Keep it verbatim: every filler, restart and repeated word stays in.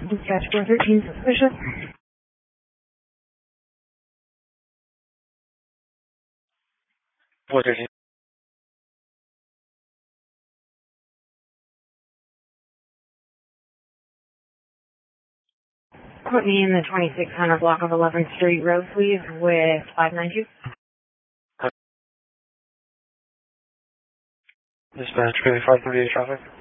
Dispatch four thirteen, suspicious. four thirteen. Put me in the twenty-six hundred block of eleventh Street Road, please, with five nine two. Dispatch five thirty-eight traffic.